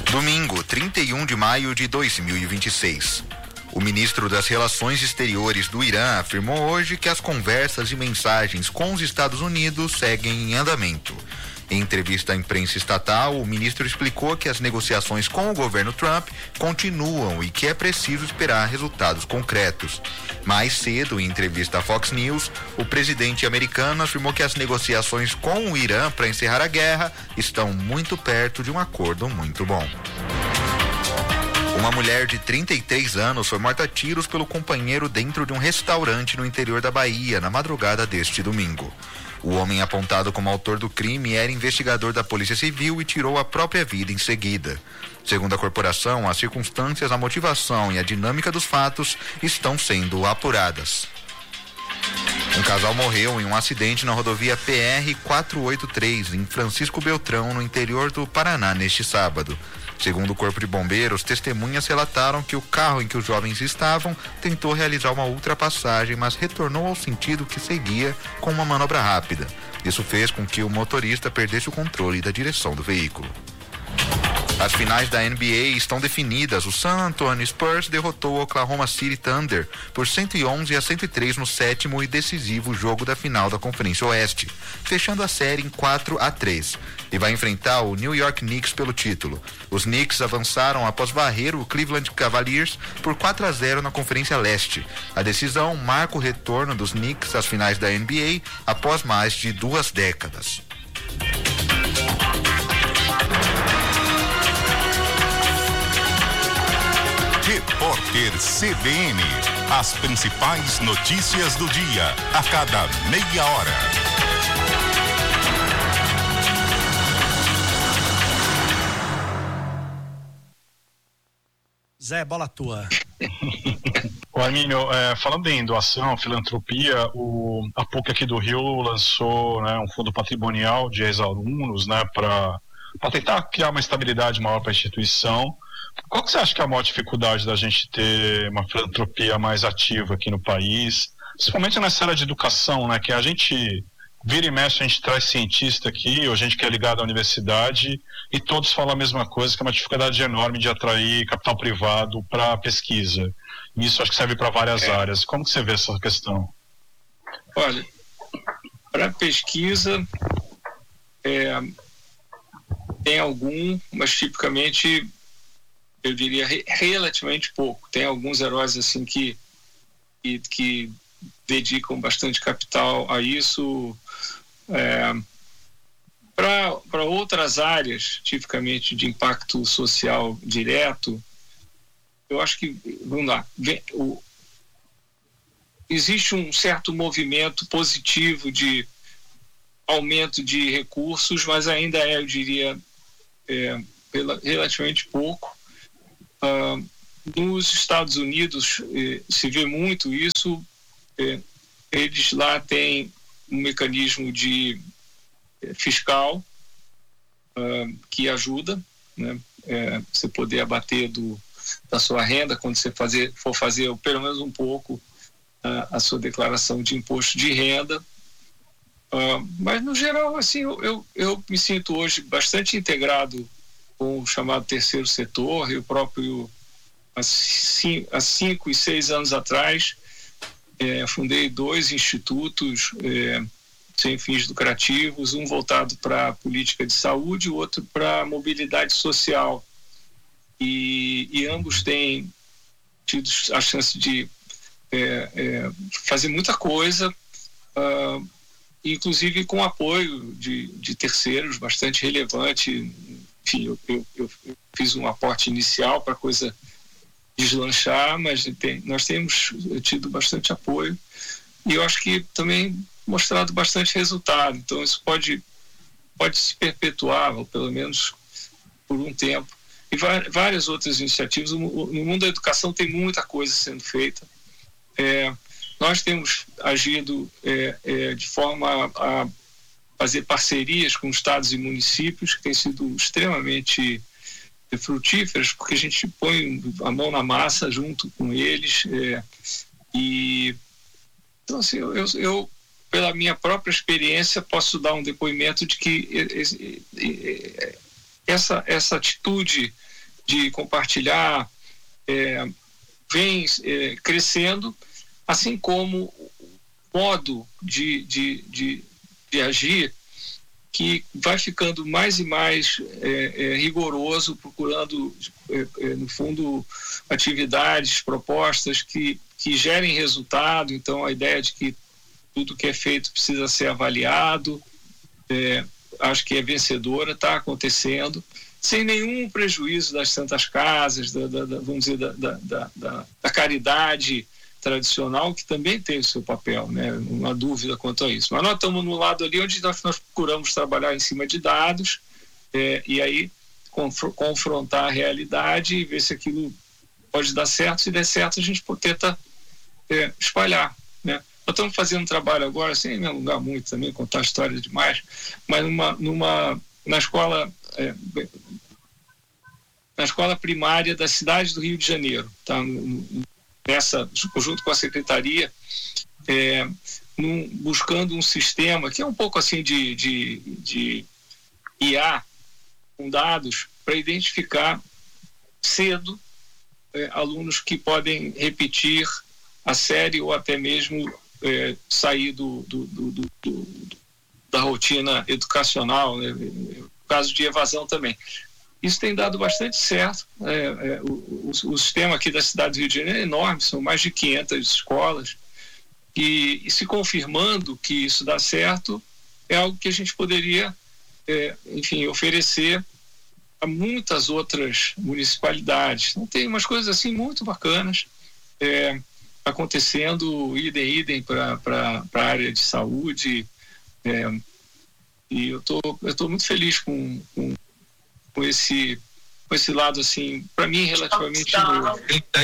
Domingo, 31 de maio de 2026. O ministro das Relações Exteriores do Irã afirmou hoje que as conversas e mensagens com os Estados Unidos seguem em andamento. Em entrevista à imprensa estatal, o ministro explicou que as negociações com o governo Trump continuam e que é preciso esperar resultados concretos. Mais cedo, em entrevista à Fox News, o presidente americano afirmou que as negociações com o Irã para encerrar a guerra estão muito perto de um acordo muito bom. Uma mulher de 33 anos foi morta a tiros pelo companheiro dentro de um restaurante no interior da Bahia, na madrugada deste domingo. O homem apontado como autor do crime era investigador da Polícia Civil e tirou a própria vida em seguida. Segundo a corporação, as circunstâncias, a motivação e a dinâmica dos fatos estão sendo apuradas. Um casal morreu em um acidente na rodovia PR-483, em Francisco Beltrão, no interior do Paraná, neste sábado. Segundo o Corpo de Bombeiros, testemunhas relataram que o carro em que os jovens estavam tentou realizar uma ultrapassagem, mas retornou ao sentido que seguia com uma manobra rápida. Isso fez com que o motorista perdesse o controle da direção do veículo. As finais da NBA estão definidas. O San Antonio Spurs derrotou o Oklahoma City Thunder por 111-103 no sétimo e decisivo jogo da final da Conferência Oeste, fechando a série em 4-3. E vai enfrentar o New York Knicks pelo título. Os Knicks avançaram após varrer o Cleveland Cavaliers por 4-0 na Conferência Leste. A decisão marca o retorno dos Knicks às finais da NBA após mais de 2 décadas. Repórter CBN. As principais notícias do dia, a cada meia hora. Zé, bola tua. O Arminio, falando em doação, filantropia, a PUC aqui do Rio lançou, né, um fundo patrimonial de ex-alunos, né, para tentar criar uma estabilidade maior para a instituição. Qual que você acha que é a maior dificuldade da gente ter uma filantropia mais ativa aqui no país, principalmente nessa área de educação, né? Que a gente vira e mexe, a gente traz cientista aqui, ou gente que é ligada à universidade, e todos falam a mesma coisa, que é uma dificuldade enorme de atrair capital privado para pesquisa. E isso acho que serve para várias áreas. Como que você vê essa questão? Olha, para pesquisa, tem algum, mas tipicamente eu diria relativamente pouco. Tem alguns heróis assim que dedicam bastante capital a isso. Para outras áreas, tipicamente de impacto social direto, eu acho que, vamos lá, existe um certo movimento positivo de aumento de recursos, mas ainda eu diria, relativamente pouco. Nos Estados Unidos se vê muito isso. Eles lá têm um mecanismo de fiscal que ajuda, né, você poder abater da sua renda quando você for fazer pelo menos um pouco a sua declaração de imposto de renda. Mas no geral, assim, eu me sinto hoje bastante integrado com o chamado terceiro setor. Eu próprio, há 5 e 6 anos atrás, fundei 2 institutos sem fins lucrativos, um voltado para a política de saúde e o outro para a mobilidade social. E ambos têm tido a chance de fazer muita coisa, inclusive com apoio de terceiros bastante relevante. Enfim, eu fiz um aporte inicial para a coisa deslanchar, mas nós temos tido bastante apoio e eu acho que também mostrado bastante resultado. Então isso pode se perpetuar, ou pelo menos por um tempo. E várias outras iniciativas. No mundo da educação tem muita coisa sendo feita. Nós temos agido de forma a fazer parcerias com estados e municípios, que têm sido extremamente frutíferas, porque a gente põe a mão na massa junto com eles. Então, assim, eu, pela minha própria experiência, posso dar um depoimento de que essa atitude de compartilhar vem crescendo, assim como o modo de agir, que vai ficando mais e mais rigoroso, procurando, no fundo, atividades, propostas que gerem resultado. Então, a ideia de que tudo que é feito precisa ser avaliado, acho que é vencedora, está acontecendo, sem nenhum prejuízo das santas casas, vamos dizer, da caridade tradicional, que também tem o seu papel, né? Não há dúvida quanto a isso. Mas nós estamos no lado ali onde nós procuramos trabalhar em cima de dados, e aí confrontar a realidade e ver se aquilo pode dar certo. Se der certo, a gente tenta espalhar, né? Nós estamos fazendo um trabalho agora, sem me alongar muito também, contar história demais, mas na escola primária da cidade do Rio de Janeiro, tá? Junto com a secretaria, buscando um sistema que é um pouco assim de IA com dados para identificar cedo alunos que podem repetir a série ou até mesmo sair da rotina educacional, né? No caso de evasão também. Isso tem dado bastante certo. O sistema aqui da cidade do Rio de Janeiro é enorme, são mais de 500 escolas, e se confirmando que isso dá certo, é algo que a gente poderia, oferecer a muitas outras municipalidades. Então, tem umas coisas assim muito bacanas acontecendo, idem para a área de saúde, e eu tô muito feliz com esse lado, assim, para mim, relativamente novo.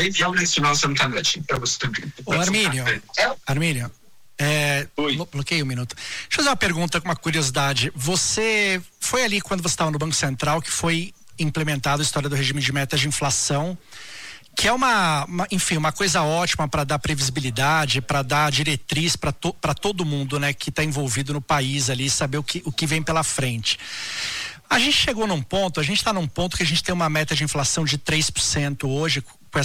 Ô, Armínio, bloqueei um minuto. Deixa eu fazer uma pergunta com uma curiosidade. Você foi ali quando você estava no Banco Central que foi implementado a história do regime de metas de inflação, que é uma coisa ótima para dar previsibilidade, para dar diretriz para todo mundo, né, que está envolvido no país ali, saber o que vem pela frente. A gente chegou num ponto, a gente está num ponto que a gente tem uma meta de inflação de 3% hoje, com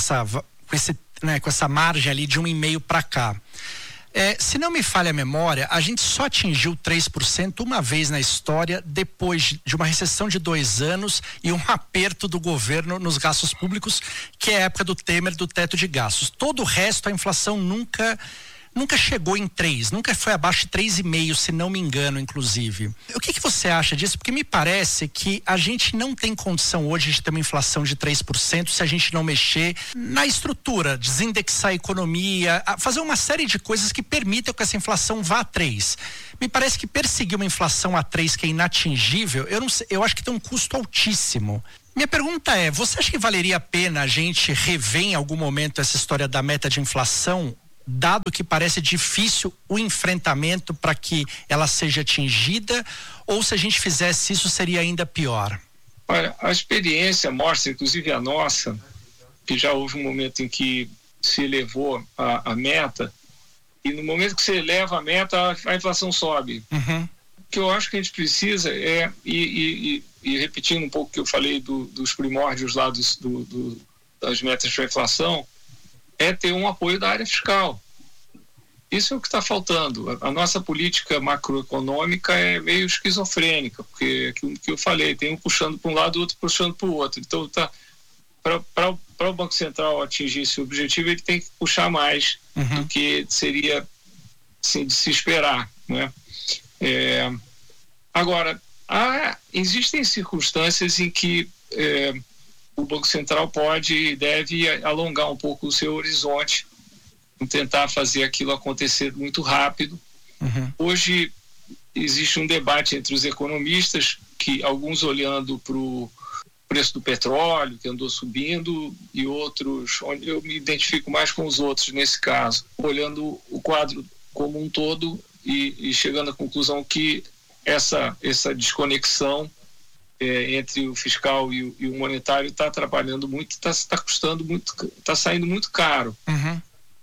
essa margem ali de 1,5% para cá. Se não me falha a memória, a gente só atingiu 3% uma vez na história, depois de uma recessão de 2 anos e um aperto do governo nos gastos públicos, que é a época do Temer, do teto de gastos. Todo o resto, a inflação nunca chegou em 3, nunca foi abaixo de 3,5, se não me engano, inclusive. O que você acha disso? Porque me parece que a gente não tem condição hoje de ter uma inflação de 3% se a gente não mexer na estrutura, desindexar a economia, fazer uma série de coisas que permitam que essa inflação vá a 3. Me parece que perseguir uma inflação a 3 que é inatingível, eu acho que tem um custo altíssimo. Minha pergunta é, você acha que valeria a pena a gente rever em algum momento essa história da meta de inflação, dado que parece difícil o enfrentamento para que ela seja atingida, ou se a gente fizesse isso seria ainda pior? Olha, a experiência mostra, inclusive a nossa, que já houve um momento em que se elevou a meta, e no momento que você eleva a meta, a inflação sobe. Uhum. O que eu acho que a gente precisa e repetindo um pouco o que eu falei dos primórdios lá das metas de inflação, é ter um apoio da área fiscal. Isso é o que está faltando. A nossa política macroeconômica é meio esquizofrênica, porque aquilo que eu falei, tem um puxando para um lado, o outro puxando para o outro. Então, para o Banco Central atingir esse objetivo, ele tem que puxar mais do que seria assim, de se esperar, né? Agora, existem circunstâncias em que o Banco Central pode e deve alongar um pouco o seu horizonte, tentar fazer aquilo acontecer muito rápido. Uhum. Hoje existe um debate entre os economistas, que alguns olhando para o preço do petróleo, que andou subindo, e outros, onde eu me identifico mais com os outros nesse caso, olhando o quadro como um todo e chegando à conclusão que essa desconexão entre o fiscal e o monetário está atrapalhando muito, está custando muito, está saindo muito caro. Uhum.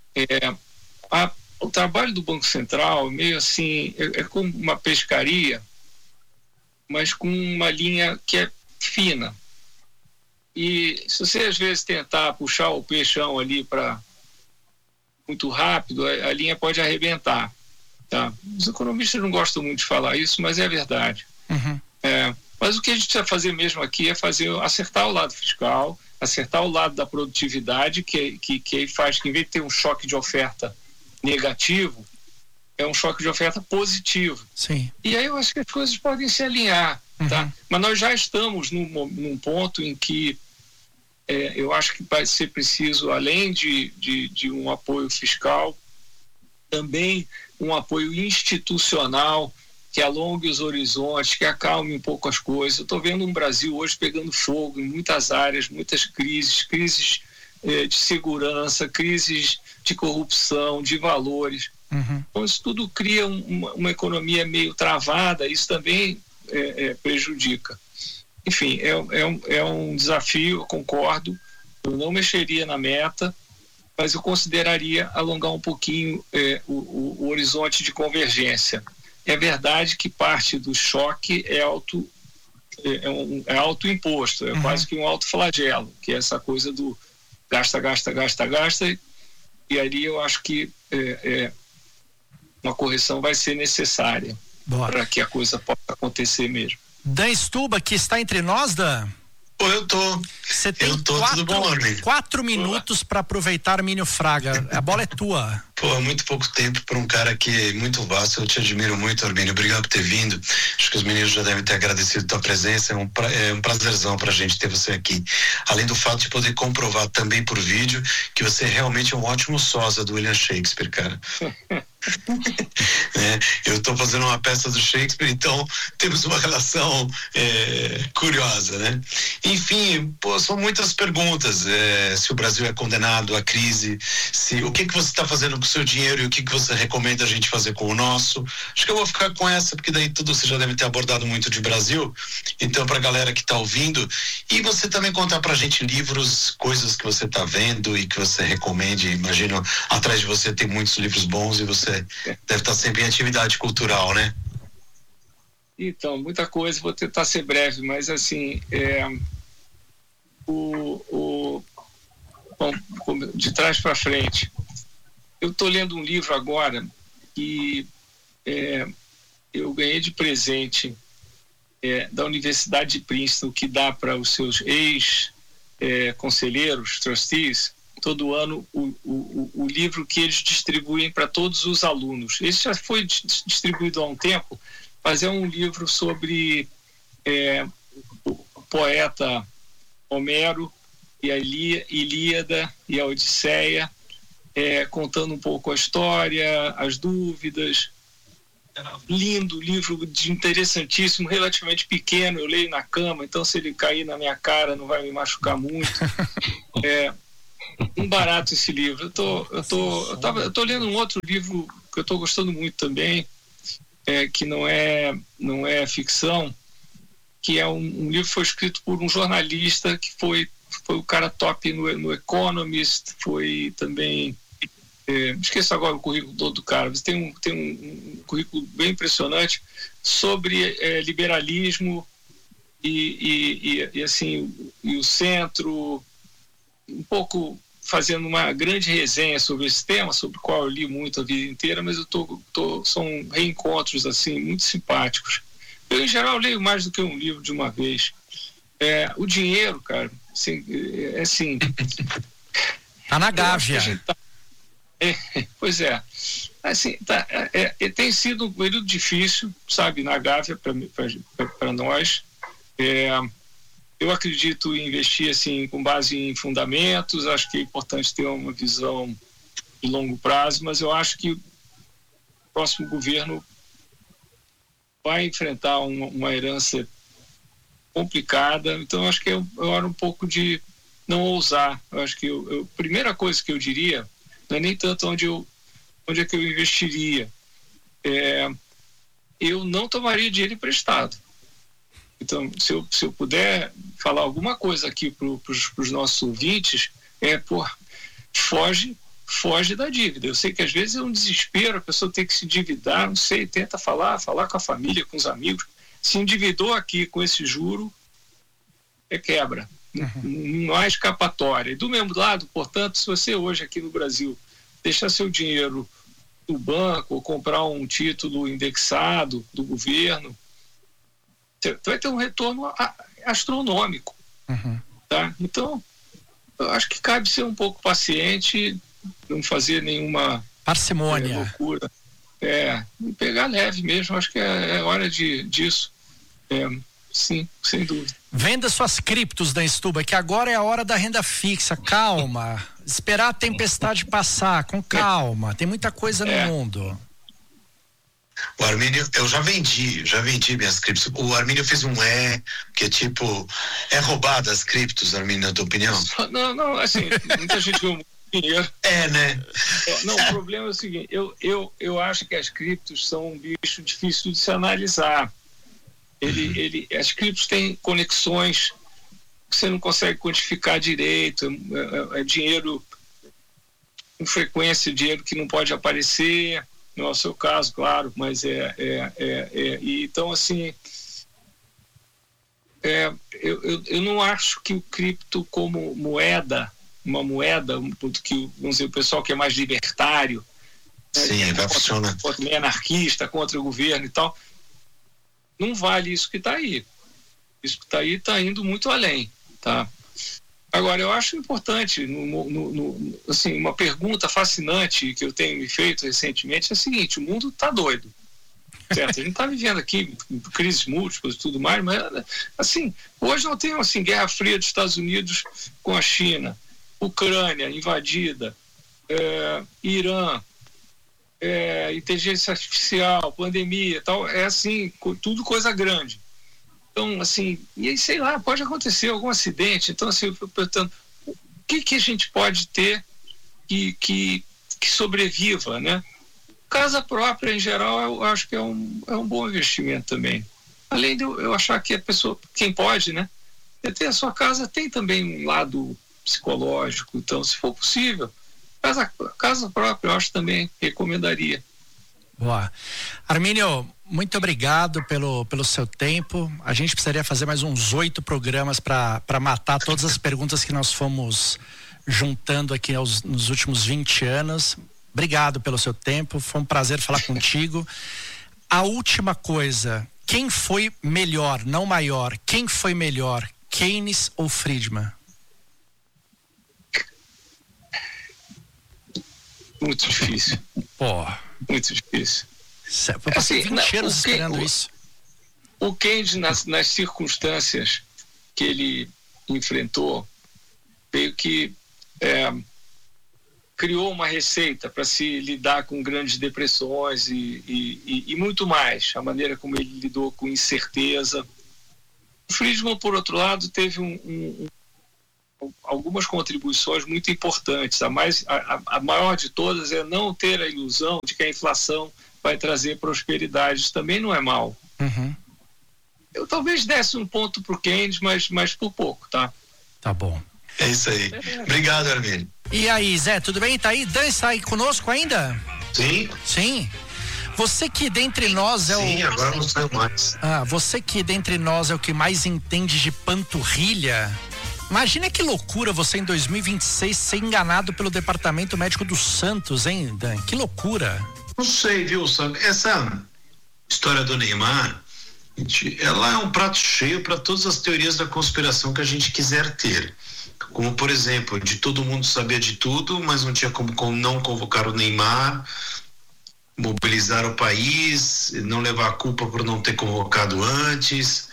O trabalho do Banco Central meio assim, é como uma pescaria, mas com uma linha que é fina. E se você às vezes tentar puxar o peixão ali para muito rápido, a linha pode arrebentar, tá? Os economistas não gostam muito de falar isso, mas é verdade. Uhum. Mas o que a gente precisa fazer mesmo aqui é acertar o lado fiscal, acertar o lado da produtividade, que faz que, em vez de ter um choque de oferta negativo, é um choque de oferta positivo. Sim. E aí eu acho que as coisas podem se alinhar, tá? Mas nós já estamos num ponto em que eu acho que vai ser preciso, além de um apoio fiscal, também um apoio institucional que alongue os horizontes, que acalme um pouco as coisas. Eu estou vendo um Brasil hoje pegando fogo em muitas áreas, muitas crises de segurança, crises de corrupção, de valores. Então isso tudo cria uma economia meio travada, isso também prejudica. Enfim, é um desafio, eu concordo, eu não mexeria na meta, mas eu consideraria alongar um pouquinho o horizonte de convergência. É verdade que parte do choque é autoimposto, quase que um autoflagelo, que é essa coisa do gasta, e ali eu acho que uma correção vai ser necessária para que a coisa possa acontecer mesmo. Dan Stuba, que está entre nós, Dan? Pô, eu tô. Você tem tudo bom, Arminio? 4 minutos para aproveitar, Arminio Fraga. A bola é tua. Pô, muito pouco tempo para um cara que é muito vasto. Eu te admiro muito, Arminio. Obrigado por ter vindo. Acho que os meninos já devem ter agradecido tua presença. É um prazerzão pra gente ter você aqui. Além do fato de poder comprovar também por vídeo que você realmente é um ótimo sósia do William Shakespeare, cara. Eu estou fazendo uma peça do Shakespeare, então temos uma relação curiosa, né? Enfim, pô, são muitas perguntas. Se o Brasil é condenado à crise, o que você está fazendo com o seu dinheiro e o que você recomenda a gente fazer com o nosso. Acho que eu vou ficar com essa, porque daí tudo você já deve ter abordado muito de Brasil. Então, para a galera que está ouvindo, e você também contar pra gente livros, coisas que você está vendo e que você recomende. Imagino, atrás de você tem muitos livros bons e você deve estar sempre em atividade cultural, né? Então, muita coisa, vou tentar ser breve, mas assim, bom, de trás para frente, eu estou lendo um livro agora que eu ganhei de presente da Universidade de Princeton, que dá para os seus ex-conselheiros, trustees, todo ano o livro que eles distribuem para todos os alunos. Esse já foi distribuído há um tempo, mas é um livro sobre o poeta Homero e a Ilíada e a Odisseia, contando um pouco a história, as dúvidas. Lindo, livro interessantíssimo, relativamente pequeno, eu leio na cama, então se ele cair na minha cara não vai me machucar muito. Um barato esse livro. Eu tô lendo um outro livro que eu estou gostando muito também, que não é ficção, que é um livro que foi escrito por um jornalista que foi o cara top no Economist, foi também esqueço agora o currículo do cara, mas tem um currículo bem impressionante sobre liberalismo e o centro, um pouco fazendo uma grande resenha sobre esse tema, sobre o qual eu li muito a vida inteira, mas são reencontros assim muito simpáticos. Eu, em geral, leio mais do que um livro de uma vez. O dinheiro, cara, assim, tá na Gávea. Pois é. Assim, tem sido um período difícil, sabe, na Gávea para nós. Eu acredito em investir assim, com base em fundamentos. Acho que é importante ter uma visão de longo prazo, mas eu acho que o próximo governo vai enfrentar uma herança complicada. Então, eu acho que é hora um pouco de não ousar. Eu acho que a primeira coisa que eu diria não é nem tanto onde é que eu investiria. Eu não tomaria dinheiro emprestado. Então, se eu puder falar alguma coisa aqui para os nossos ouvintes, foge da dívida. Eu sei que às vezes é um desespero, a pessoa tem que se endividar, não sei, tenta falar com a família, com os amigos. Se endividou aqui com esse juro, quebra. Não há escapatória. E do mesmo lado, portanto, se você hoje aqui no Brasil deixar seu dinheiro no banco ou comprar um título indexado do governo, você vai ter um retorno astronômico. Tá? Então, eu acho que cabe ser um pouco paciente, não fazer nenhuma parcimônia, loucura. Pegar leve mesmo, acho que é hora disso. Sim, sem dúvida. Venda suas criptos da Stuba, que agora é a hora da renda fixa. Calma, esperar a tempestade passar, com calma. Tem muita coisa no mundo. O Armínio, eu já vendi minhas criptos. O Armínio fez que é tipo, é roubado as criptos, Armínio, na tua opinião? Não, assim, muita gente ganhou muito dinheiro. Né? O problema é o seguinte, eu acho que as criptos são um bicho difícil de se analisar. As criptos têm conexões que você não consegue quantificar direito, é dinheiro com frequência, dinheiro que não pode aparecer, não é o seu caso, claro, mas então assim, eu não acho que o cripto como uma moeda que, vamos dizer, o pessoal que é mais libertário, vai funcionar, meio anarquista, contra o governo e tal, não vale isso que está aí. Isso que está aí está indo muito além, tá? Agora, eu acho importante, assim, uma pergunta fascinante que eu tenho me feito recentemente é a seguinte: o mundo está doido, certo? A gente está vivendo aqui crises múltiplas e tudo mais, mas, assim, hoje não tem, assim, guerra fria dos Estados Unidos com a China, Ucrânia invadida, Irã, inteligência artificial, pandemia e tal, assim, tudo coisa grande. Então, assim, e aí, sei lá, pode acontecer algum acidente. Então, assim, eu fico perguntando, o que a gente pode ter que sobreviva, né? Casa própria, em geral, eu acho que é um bom investimento também. Além de eu achar que a pessoa, quem pode, né? Ter a sua casa tem também um lado psicológico. Então, se for possível, casa própria, eu acho, também recomendaria. Boa. Armínio, muito obrigado pelo seu tempo. A gente precisaria fazer mais uns 8 programas para matar todas as perguntas que nós fomos juntando aqui nos últimos 20 anos. Obrigado pelo seu tempo, foi um prazer falar contigo. A última coisa, quem foi melhor, não maior, quem foi melhor, Keynes ou Friedman? Muito difícil. Muito difícil. Eu passei 20 anos esperando isso. O Keynes, nas circunstâncias que ele enfrentou, meio que criou uma receita para se lidar com grandes depressões e muito mais, a maneira como ele lidou com incerteza. O Friedman, por outro lado, teve algumas contribuições muito importantes. A maior de todas é não ter a ilusão de que a inflação vai trazer prosperidade. Isso também não é mal. Eu talvez desse um ponto para o Keynes, mas por pouco, tá? Tá bom. É isso aí. Obrigado, Armínio. E aí, Zé, tudo bem? Tá aí? Dan está aí conosco ainda? Sim. Você que dentre nós é Sim, agora não saiu mais. Você que dentre nós é o que mais entende de panturrilha. Imagina que loucura você em 2026 ser enganado pelo Departamento Médico do Santos, hein, Dan? Que loucura. Não sei, viu, Sam? Essa história do Neymar, ela é um prato cheio para todas as teorias da conspiração que a gente quiser ter. Como, por exemplo, de todo mundo saber de tudo, mas não tinha como não convocar o Neymar, mobilizar o país, não levar a culpa por não ter convocado antes.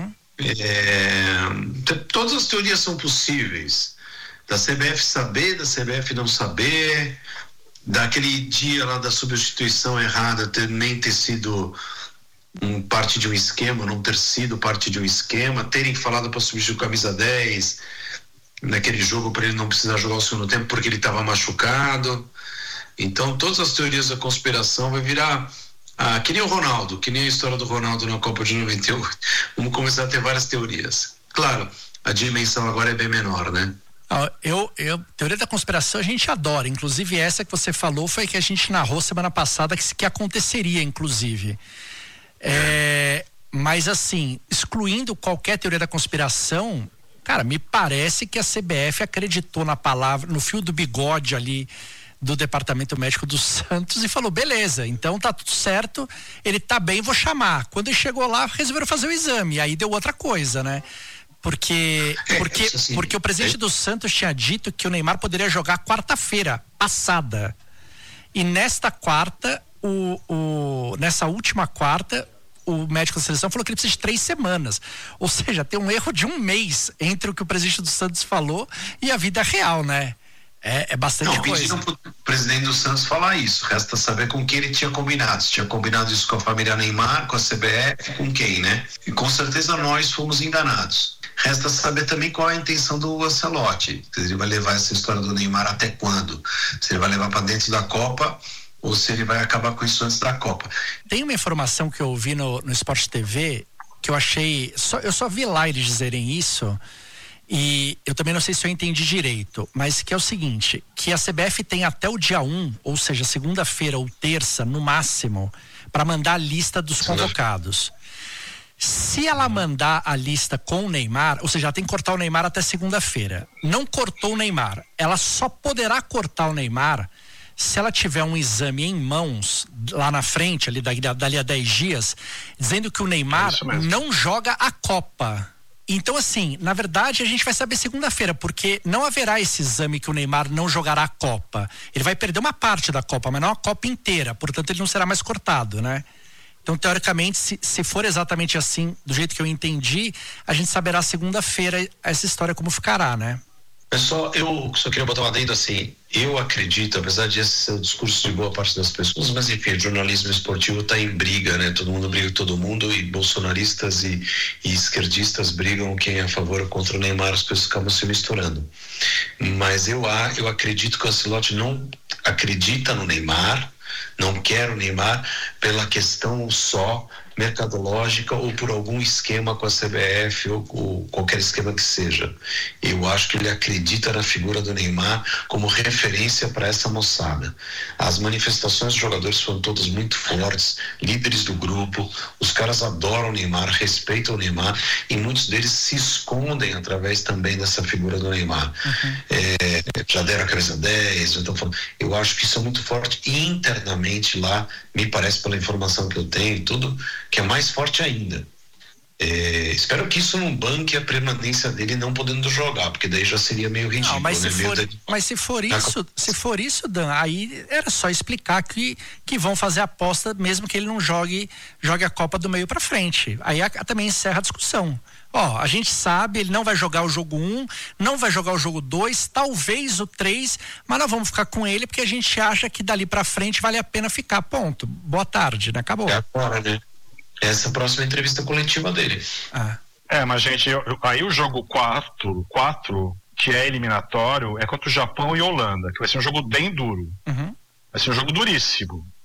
Todas as teorias são possíveis. Da CBF saber, da CBF não saber, daquele dia lá da substituição errada nem ter sido parte de um esquema, não ter sido parte de um esquema, terem falado para substituir o camisa 10 naquele jogo para ele não precisar jogar o segundo tempo porque ele estava machucado. Então todas as teorias da conspiração vai virar que nem o Ronaldo, que nem a história do Ronaldo na Copa de 98. Vamos começar a ter várias teorias. Claro, a dimensão agora é bem menor, né? Teoria da conspiração a gente adora. Inclusive essa que você falou foi que a gente narrou semana passada que aconteceria, inclusive. Mas assim, excluindo qualquer teoria da conspiração, Cara, me parece que a CBF acreditou na palavra, no fio do bigode ali do departamento médico do Santos e falou, beleza, então tá tudo certo, ele tá bem, vou chamar. Quando ele chegou lá, resolveram fazer o exame, aí deu outra coisa, né? Porque o presidente do Santos tinha dito que o Neymar poderia jogar quarta-feira passada. E nesta quarta, nessa última quarta, o médico da seleção falou que ele precisa de 3 semanas. Ou seja, tem um erro de 1 mês entre o que o presidente do Santos falou e a vida real, né? É bastante coisa. Pediram pro presidente do Santos falar isso. Resta saber com quem ele tinha combinado. Se tinha combinado isso com a família Neymar, com a CBF, com quem, né? E com certeza nós fomos enganados. Resta saber também qual é a intenção do Ancelotti. Se ele vai levar essa história do Neymar até quando? Se ele vai levar para dentro da Copa ou se ele vai acabar com isso antes da Copa. Tem uma informação que eu ouvi no Sport TV que eu achei... eu só vi lá eles dizerem isso e eu também não sei se eu entendi direito, mas que é o seguinte, que a CBF tem até o dia 1, ou seja, segunda-feira ou terça, no máximo, para mandar a lista dos convocados. Se ela mandar a lista com o Neymar, ou seja, ela tem que cortar o Neymar até segunda-feira. Não cortou o Neymar. Ela só poderá cortar o Neymar se ela tiver um exame em mãos lá na frente, ali dali a 10 dias, dizendo que o Neymar não joga a Copa. Então, assim, na verdade, a gente vai saber segunda-feira, porque não haverá esse exame que o Neymar não jogará a Copa. Ele vai perder uma parte da Copa, mas não a Copa inteira. Portanto, ele não será mais cortado, né? Então, teoricamente, se for exatamente assim, do jeito que eu entendi, a gente saberá segunda-feira essa história como ficará, né? Eu só queria botar uma adendo assim, eu acredito, apesar de esse ser o discurso de boa parte das pessoas, mas enfim, o jornalismo esportivo está em briga, né? Todo mundo briga com todo mundo e bolsonaristas e esquerdistas brigam quem é a favor ou contra o Neymar, as coisas acabam se misturando. Mas eu acredito que o Ancelotti não acredita no Neymar, não quer o Neymar pela questão só mercadológica ou por algum esquema com a CBF ou qualquer esquema que seja. Eu acho que ele acredita na figura do Neymar como referência para essa moçada. As manifestações dos jogadores foram todas muito fortes, líderes do grupo, os caras adoram o Neymar, respeitam o Neymar e muitos deles se escondem através também dessa figura do Neymar. Já deram a camisa 10, então eu acho que isso é muito forte internamente lá, me parece pela informação que eu tenho, tudo que é mais forte ainda. Espero que isso não banque a permanência dele não podendo jogar, porque daí já seria meio ridículo. Não, mas se for isso, Dan, aí era só explicar que vão fazer a aposta mesmo que ele não jogue a Copa do meio para frente. Aí também encerra a discussão. A gente sabe, ele não vai jogar o jogo 1, não vai jogar o jogo 2, talvez o 3, mas nós vamos ficar com ele porque a gente acha que dali para frente vale a pena ficar. Ponto. Boa tarde, né? Acabou. Agora, né? Essa próxima entrevista coletiva dele. Mas gente, aí o jogo 4, que é eliminatório, é contra o Japão e Holanda, que vai ser um jogo bem duro. Vai ser um jogo duríssimo.